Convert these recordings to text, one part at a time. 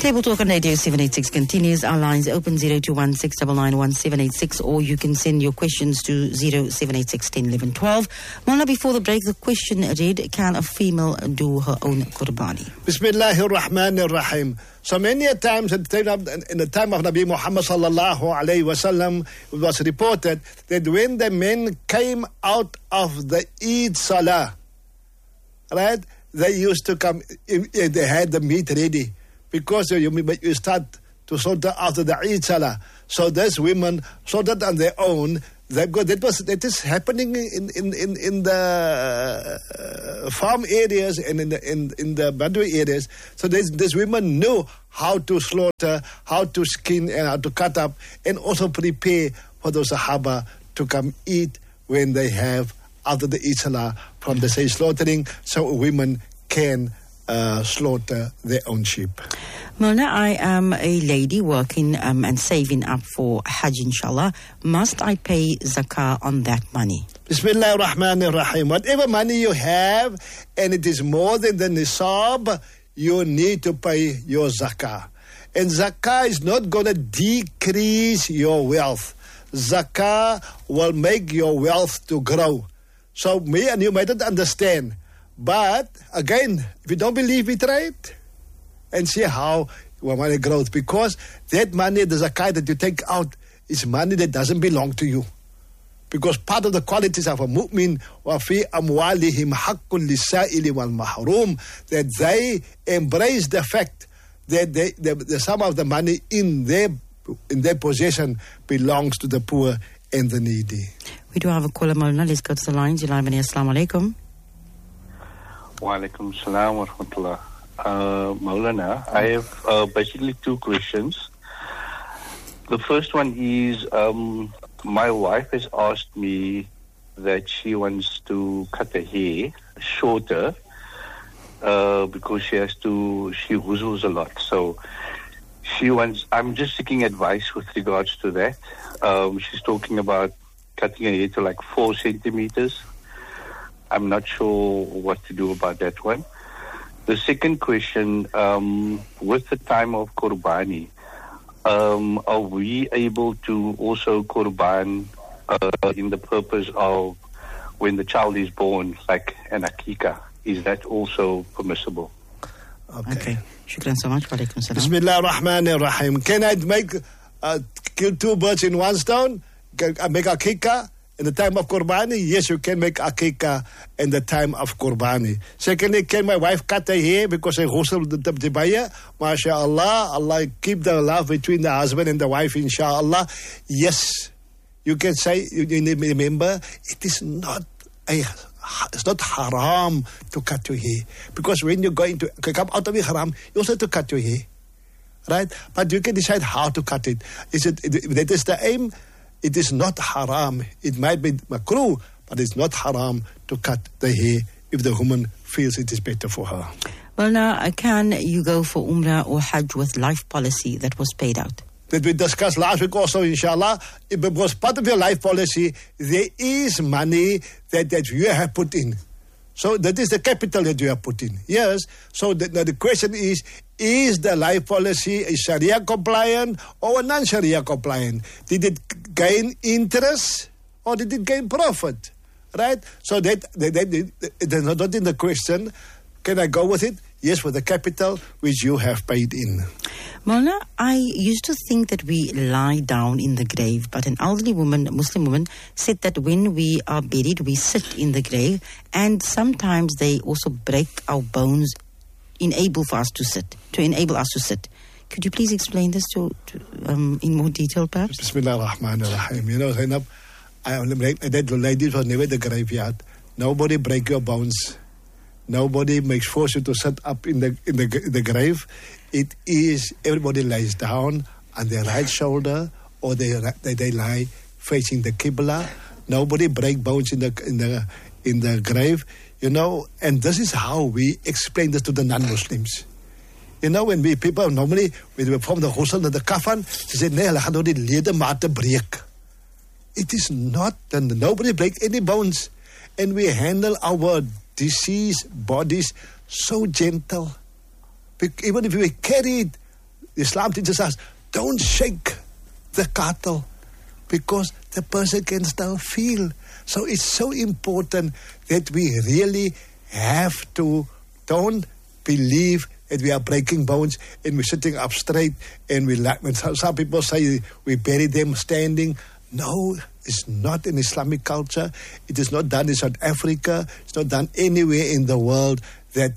Cable Talk on Radio 786 continues. Our lines open 021-699-1786, or you can send your questions to 0786-1011-12. Maulana, before the break, the question read, can a female do her own qurbani? Bismillahir Rahmanir Rahim. So many times in the time of Nabi Muhammad sallallahu alayhi wasallam, it was reported that when the men came out of the Eid Salah, right, they used to come, they had the meat ready, because you start to slaughter after the Eid Salah. So those women slaughtered on their own. That is happening in the farm areas and in the Badui areas. So these women knew how to slaughter, how to skin, and how to cut up, and also prepare for those Sahaba to come eat when they have after the Eid Salah from the slaughtering, so women can slaughter their own sheep. Maulana, I am a lady working and saving up for Hajj, inshallah. Must I pay zakah on that money? Bismillahir Rahmanir Rahim. Whatever money you have and it is more than the nisab, you need to pay your zakah. And zakah is not going to decrease your wealth. Zakah will make your wealth to grow. So me and you might not understand. But again, if you don't believe me, try it and see how your money grows. Because that money, the zakah that you take out, is money that doesn't belong to you. Because part of the qualities of a mu'min, وَفِي أَمْوَالِهِمْ حَقٌّ لِلسَّائِلِ وَالْمَحْرُومِ, that they embrace the fact that the some of the money in their possession belongs to the poor and the needy. We do have a caller, Maulana. Let's go to the lines. You're live on. Assalamu alaikum. Wa alaikum salam wa rahmatullah. Maulana, I have basically two questions. The first one is, my wife has asked me that she wants to cut her hair shorter because she wuzzles a lot. So I'm just seeking advice with regards to that. She's talking about cutting her hair to like 4 centimeters. I'm not sure what to do about that one. The second question, with the time of Qurbani, are we able to also Qurban in the purpose of when the child is born, like an akika? Is that also permissible? Okay. Shukran so much. Wa alaikum salam. Bismillah ar-Rahman ar-Rahim. Can I kill 2 birds in one stone? Can I make akika in the time of Qurbani? Yes, you can make akika in the time of Qurbani. Secondly, can my wife cut her hair because I ghusl the baya? MashaAllah, Allah keep the love between the husband and the wife, inshallah. Yes, you can say, you need to remember, it's not haram to cut your hair. Because when you're going to come out of your haram, you also have to cut your hair. Right? But you can decide how to cut it. That is the aim. It is not haram. It might be makruh, but it's not haram to cut the hair if the woman feels it is better for her. Well, now, can you go for Umrah or Hajj with life policy that was paid out? That we discussed last week also, inshallah. Because part of your life policy, there is money that you have put in. So that is the capital that you have put in. Yes. So the question is the life policy a Sharia compliant or a non-Sharia compliant? Did it gain interest or did it gain profit? Right? So that is not in the question. Can I go with it? Yes, with the capital which you have paid in. Maulana, I used to think that we lie down in the grave, but an elderly woman, a Muslim woman, said that when we are buried, we sit in the grave, and sometimes they also break our bones to enable us to sit. Could you please explain this in more detail, perhaps? Bismillah ar-Rahman ar-Rahim. You know, Zainab, that lady was never the graveyard. Nobody break your bones. Nobody makes force you to sit up in the grave. It is everybody lies down on their right shoulder, or they lie facing the Qibla. Nobody break bones in the grave, you know. And this is how we explain this to the non-Muslims. You know, when people normally when we perform the ghusl and the kafan, they say, "Nee, hulle gaan nou die ledemate breek." It is not, and nobody break any bones, and we handle our deceased bodies so gentle. Even if we carry it Islam teaches us, don't shake the cattle because the person can still feel. So it's so important that we really have to, don't believe that we are breaking bones and we're sitting up straight and we like, when some people say we bury them standing. No, it's not in Islamic culture. It is not done in South Africa. It's not done anywhere in the world that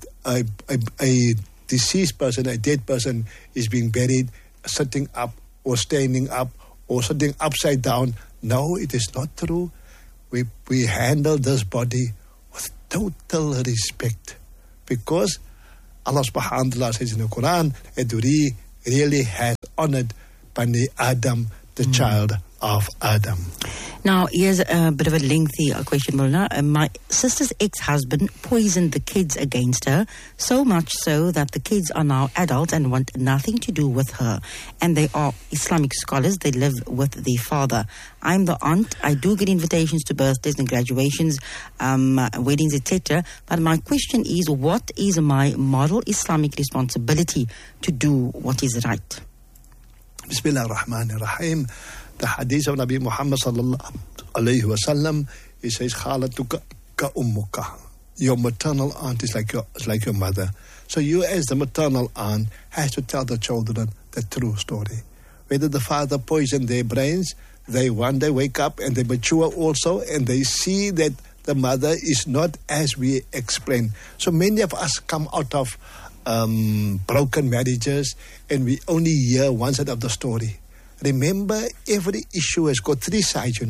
a deceased person, a dead person is being buried sitting up or standing up or sitting upside down. No, it is not true. We handle this body with total respect because Allah subhanahu wa ta'ala says in the Quran that we really has honored Bani Adam, the child of Adam. Now, here's a bit of a lengthy question, Mullah. My sister's ex-husband poisoned the kids against her, so much so that the kids are now adults and want nothing to do with her. And they are Islamic scholars. They live with their father. I'm the aunt. I do get invitations to birthdays and graduations, weddings, etc. But my question is, what is my moral Islamic responsibility to do what is right? Bismillah ar-Rahman ar-Rahim. The hadith of Nabi Muhammad sallallahu alayhi wa sallam, he says, Khalatuka ka ummuka. Your maternal aunt is like your mother. So you as the maternal aunt has to tell the children the true story. Whether the father poisoned their brains, they one day wake up and they mature also and they see that the mother is not as we explain. So many of us come out of broken marriages and we only hear one side of the story. Remember, every issue has got three sides,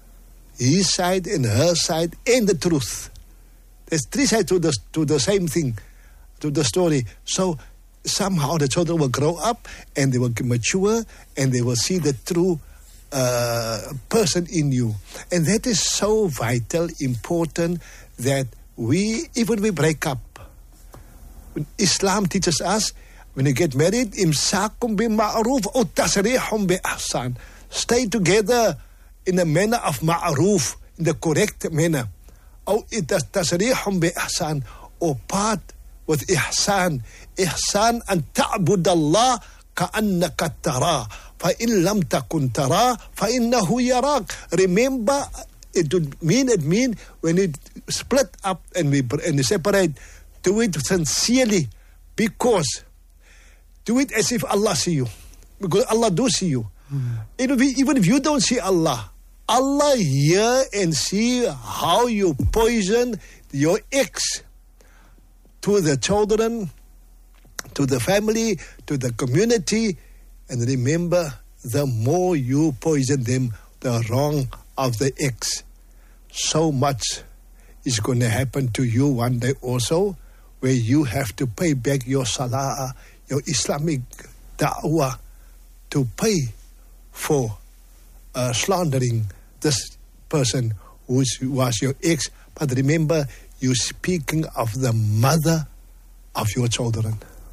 his side and her side and the truth. There's three sides to the same thing, to the story. So somehow the children will grow up and they will mature and they will see the true person in you. And that is so vital, important, that even we break up. Islam teaches us, when you get married, imsakum bi ma'ruf or tasrihum bi ahsan. Stay together in a manner of ma'ruf, in the correct manner. Or tasrihum bi ahsan, or part with ihsan. Ihsan an ta'budallah ka'annaka tara. Fa in lam takun tara, fa innahu yarak. Remember, it would mean when you split up and we separate, do it sincerely, because do it as if Allah see you, because Allah do see you. Even if you don't see Allah, Allah hear and see how you poison your ex to the children, to the family, to the community. And remember, the more you poison them, the wrong of the ex, so much is going to happen to you one day also, where you have to pay back your salah, your Islamic da'wah, to pay for slandering this person who was your ex. But remember, you're speaking of the mother of your children.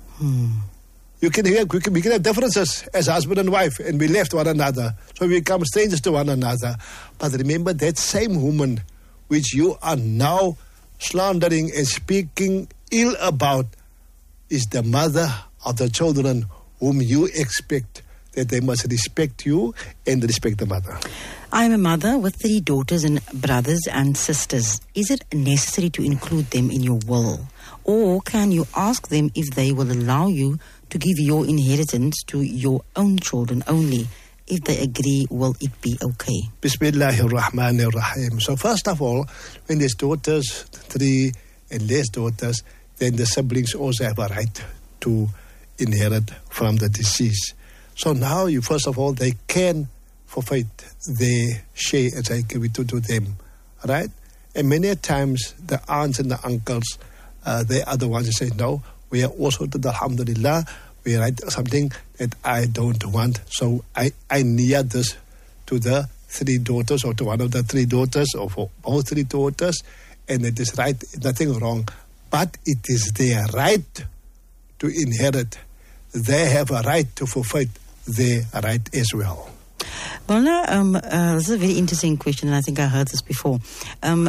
We can have differences as husband and wife, and we left one another, so we become strangers to one another. But remember, that same woman which you are now slandering and speaking ill about is the mother of the children whom you expect that they must respect you and respect the mother. I'm a mother with 3 daughters and brothers and sisters. Is it necessary to include them in your will? Or can you ask them if they will allow you to give your inheritance to your own children only? If they agree, will it be okay? Bismillahir Rahmanir Rahim. So first of all, when there's daughters, 3 and less daughters, then the siblings also have a right to inherit from the deceased. So now, first of all, they can forfeit their share as I give it to them, right? And many times the aunts and the uncles, they are the ones who say, no, we are also to the alhamdulillah, we write something that I don't want. So I near this to the 3 daughters or to one of the 3 daughters or for all 3 daughters, and it is right, nothing wrong. But it is their right to inherit. They have a right to forfeit their right as well. Well, this is a very interesting question, and I think I heard this before.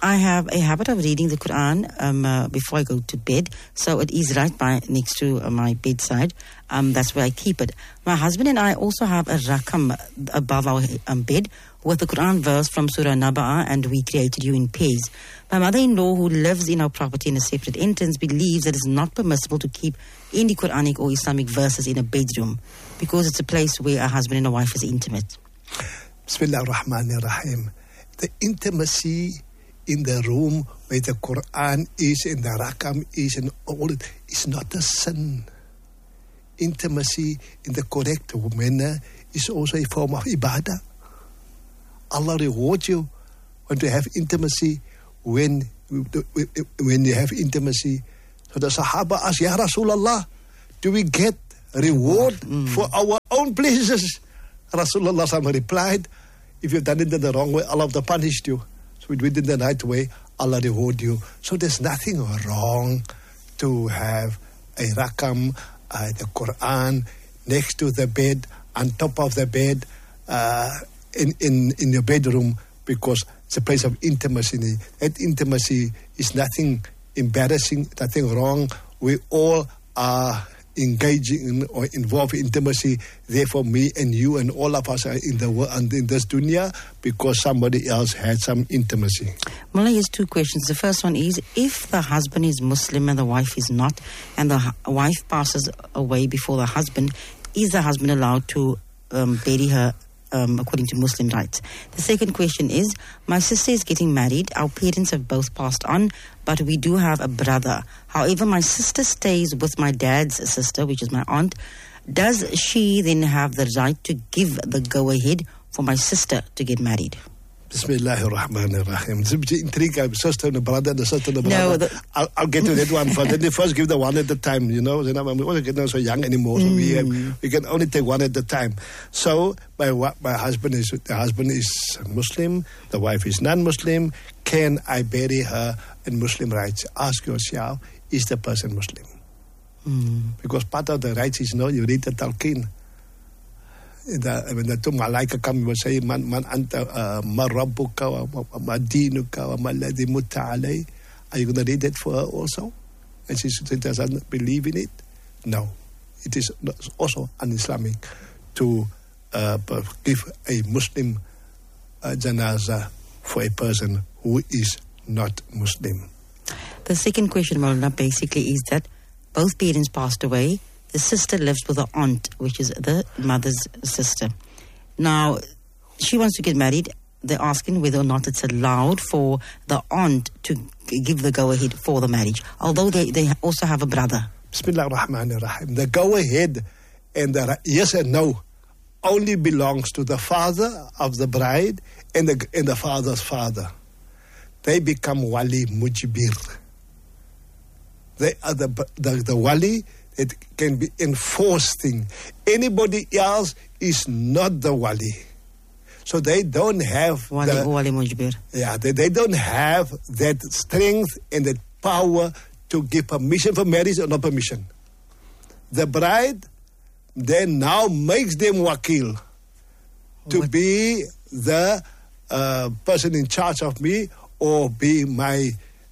I have a habit of reading the Quran before I go to bed. So it is right next to my bedside. That's where I keep it. My husband and I also have a rakam above our bed with the Quran verse from Surah Naba'ah, and we created you in pairs. My mother-in-law, who lives in our property in a separate entrance, believes that it's not permissible to keep any Quranic or Islamic verses in a bedroom because it's a place where a husband and a wife is intimate. Bismillah ar-Rahman ar-Rahim. The intimacy in the room where the Quran is and the rakam is and all it is not a sin. Intimacy in the correct manner is also a form of ibadah. Allah rewards you when you have intimacy, when you have intimacy. So the Sahaba asked, Ya Rasulullah, do we get reward for our own pleasures? Rasulullah replied, if you've done it in the wrong way, Allah will punish you. So we do it in the right way, Allah reward you. So there's nothing wrong to have a rakam, the Quran, next to the bed, on top of the bed, in your bedroom, because it's a place of intimacy. That intimacy is nothing embarrassing, nothing wrong. We all are engaging in or involved in intimacy. Therefore, me and you and all of us are in the world and in this dunya because somebody else had some intimacy. Mullah, here's two questions. The first one is, if the husband is Muslim and the wife is not, and the wife passes away before the husband, is the husband allowed to bury her according to Muslim rites? The second question is, my sister is getting married. Our parents have both passed on, but we do have a brother. However, my sister stays with my dad's sister, which is my aunt. Does she then have the right to give the go-ahead for my sister to get married? Bismillahir Rahmanir Rahim. It's a bit intriguing. Sister and a brother and a sister and a brother. No, I'll get to that one first. Let me first give the one at a time, you know. We're not so young anymore, so we can only take one at a time. So my husband is Muslim, the wife is non-Muslim. Can I bury her in Muslim rites? Ask yourself, is the person Muslim? Because part of the rites is, you read the Talqin. When the two malaika come, you will say, Man anta ma rabbuka wa ma dinuka wa ma alladhi mutta alay. Are you going to read that for her also? And she doesn't believe in it? No. It is also un-Islamic to give a Muslim janazah for a person who is not Muslim. The second question, Maulana, basically is that both parents passed away. The sister lives with the aunt, which is the mother's sister. Now, she wants to get married. They're asking whether or not it's allowed for the aunt to give the go-ahead for the marriage, although they also have a brother. Bismillah ar-Rahman ar-Rahim. The go-ahead and the yes and no only belongs to the father of the bride and the father's father. They become wali mujbir. They are the wali. It can be enforcing. Anybody else is not the wali. So they don't have wali mujbir. Yeah, they don't have that strength and that power to give permission for marriage or no permission. The bride then now makes them wakil to be the person in charge of me or be my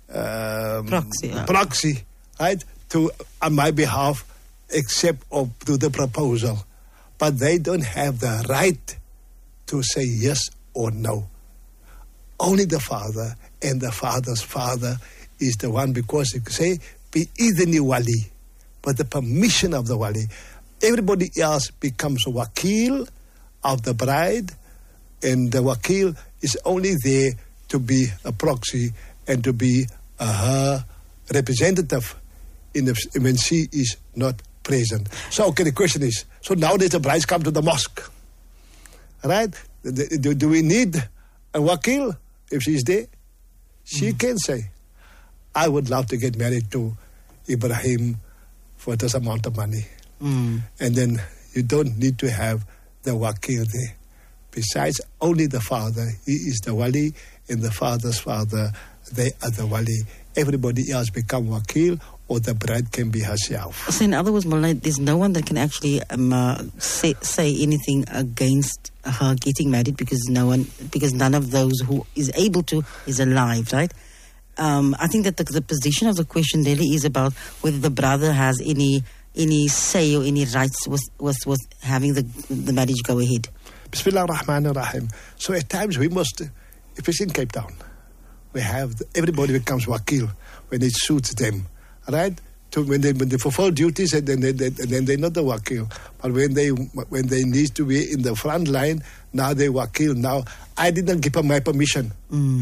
proxy, right? On my behalf, accept or do the proposal. But they don't have the right to say yes or no. Only the father and the father's father is the one, because you say, be idhni wali, but the permission of the wali. Everybody else becomes a wakil of the bride, and the wakil is only there to be a proxy and to be her representative when she is not present. So, okay, the question is, so nowadays the brides come to the mosque, right? Do we need a wakil if she's there? She can say, I would love to get married to Ibrahim for this amount of money. And then you don't need to have the wakil there. Besides, only the father, he is the wali, and the father's father, they are the wali. Everybody else become wakil or the bride can be herself. So in other words, Mullah, there's no one that can actually say anything against her getting married because none of those who is able to is alive, right? I think that the position of the question really is about whether the brother has any say or any rights with having the marriage go ahead. Bismillah ar-Rahman ar-Rahim. So at times we must, if it's in Cape Town, we have everybody becomes wakil when it suits them, right? So when they fulfill duties, and then they're not the wakil. But when they need to be in the front line, now they wakil. Now I didn't give her my permission.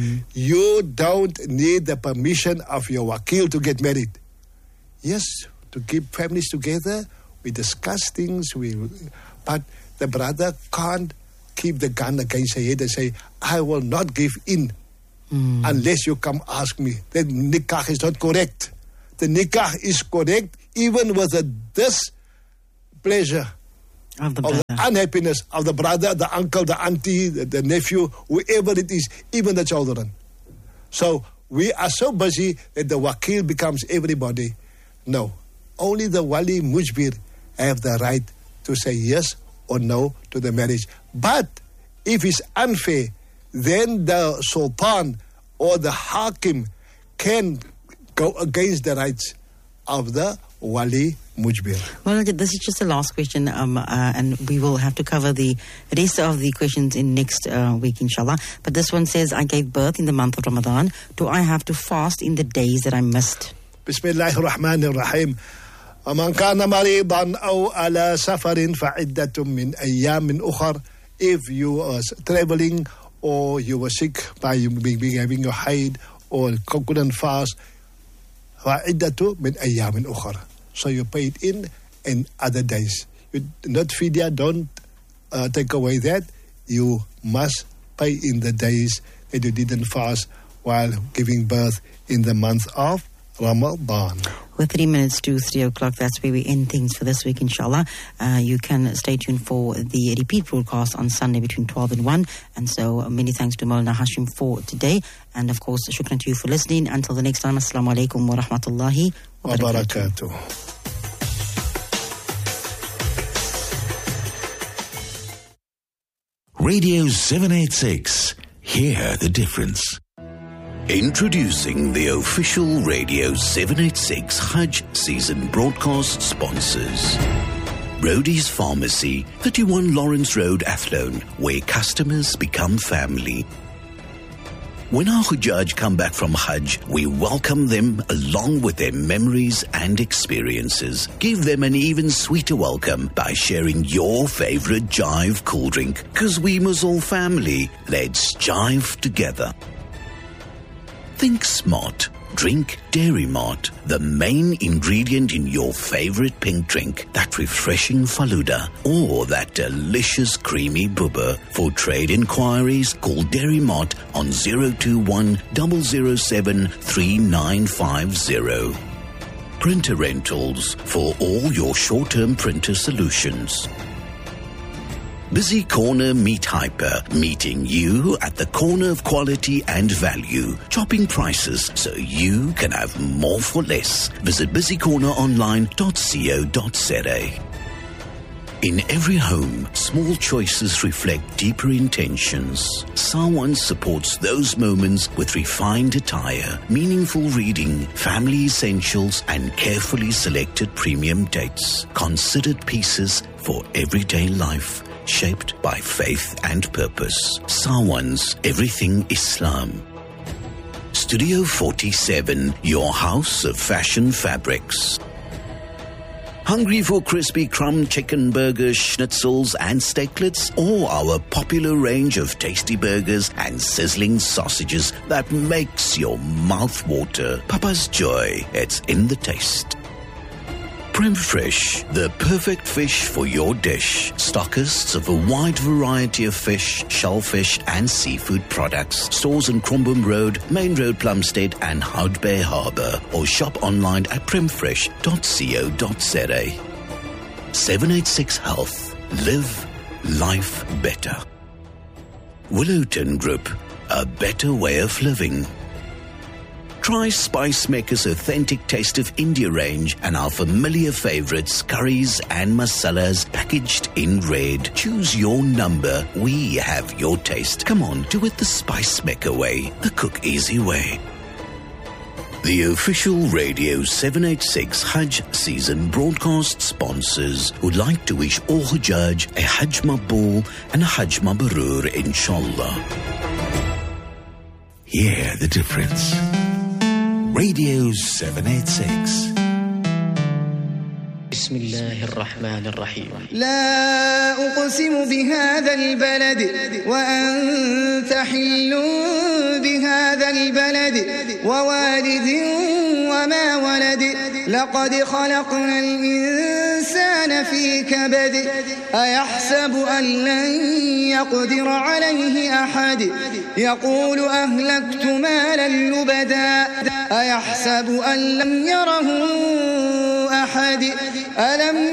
You don't need the permission of your wakil to get married. Yes, to keep families together, we discuss things. But the brother can't keep the gun against her head and say, "I will not give in unless you come ask me." The nikah is not correct. The nikah is correct even with the displeasure Of the unhappiness of the brother, the uncle, the auntie, the nephew, whoever it is, even the children. So we are so busy that the wakil becomes everybody. No, only the wali mujbir have the right to say yes or no to the marriage. But if it's unfair, then the sultan or the hakim can go against the rights of the wali mujbir. Well, this is just the last question, and we will have to cover the rest of the questions in next week, inshallah. But this one says, I gave birth in the month of Ramadan. Do I have to fast in the days that I missed? Bismillahir Rahmanir Rahim. وَمَنْ كَانَ مَرِيضًا أَوْ عَلَى سَفَرٍ فَعِدَّةٌ مِّنْ أَيَّامٍ أُخَرٍ. If you are traveling or you were sick by having your haid or couldn't fast, فَعِدَّةٌ مِّنْ أَيَّامٍ أُخَرٍ. So you pay it in other days. You not fidya, don't take away that. You must pay in the days that you didn't fast while giving birth in the month of Ramadan. With 3 minutes to 3 o'clock, that's where we end things for this week, inshallah. You can stay tuned for the repeat broadcast on Sunday between 12 and 1. And so many thanks to Maulana Hashim for today. And of course, shukran to you for listening. Until the next time, assalamu alaikum wa rahmatullahi wa barakatuh. Radio 786. Hear the difference. Introducing the official Radio 786 Hajj season broadcast sponsors. Rhodey's Pharmacy, 31 Lawrence Road, Athlone, where customers become family. When our Hujjaj come back from Hajj, we welcome them along with their memories and experiences. Give them an even sweeter welcome by sharing your favorite Jive cool drink. 'Cause we must all family. Let's jive together. Think smart. Drink Dairy Mart, the main ingredient in your favorite pink drink, that refreshing Faluda or that delicious creamy bubba. For trade inquiries, call Dairy Mart on 021 007 3950. Printer Rentals for all your short-term printer solutions. Busy Corner Meat Hyper, meeting you at the corner of quality and value. Chopping prices so you can have more for less. Visit busycorneronline.co.za. In every home, small choices reflect deeper intentions. Sawan supports those moments with refined attire, meaningful reading, family essentials, and carefully selected premium dates. Considered pieces for everyday life. Shaped by faith and purpose. Sawan's Everything Islam. Studio 47, your house of fashion fabrics. Hungry for crispy crumb chicken burgers, schnitzels and steaklets? Or our popular range of tasty burgers and sizzling sausages that makes your mouth water? Papa's Joy, it's in the taste. Prem Fresh, the perfect fish for your dish. Stockists of a wide variety of fish, shellfish and seafood products. Stores on Crombum Road, Main Road, Plumstead and Hout Bay Harbour. Or shop online at premfresh.co.za. 786 Health. Live life better. Willowton Group, a better way of living. Try Spice Maker's authentic Taste of India range and our familiar favorites, curries and masalas packaged in red. Choose your number. We have your taste. Come on, do it the Spice Maker way, the Cook Easy way. The official Radio 786 Hajj season broadcast sponsors would like to wish all Hujjaj a Hajj Maqbool and a Hajj Mabrur, inshallah. Hear the difference. Radio 786. بسم الله الرحمن الرحيم. لا أقسم بهذا البلد وأنت حل بهذا البلد ووالد وما ولد لقد خلقنا الإنسان في كبد أيحسب أن لن يقدر عليه أحد يقول أهلكت مالا لبدا أيحسب أن لم يره أحد ألم